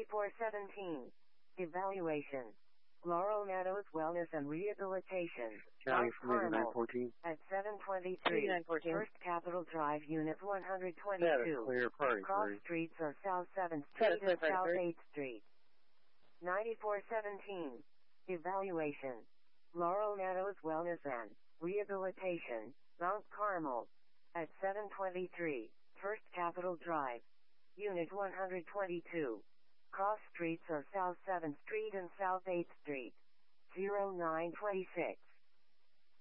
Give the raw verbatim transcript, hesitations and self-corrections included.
ninety-four seventeen. Evaluation. Laurel Meadows Wellness and Rehabilitation. County Mount from eighty-nine Carmel. fourteen. At seven twenty-three. eighty-nine fourteen. First Capitol Drive, Unit one hundred Status twenty-two. clear, party Cross three. streets are South seventh Status Street and clear, South party three. eighth Street. ninety-four seventeen. Evaluation. Laurel Meadows Wellness and Rehabilitation. Mount Carmel. At seven twenty-three. First Capitol Drive. Unit one hundred twenty-two. Cross streets are South seventh Street and South eighth Street. zero nine twenty-six.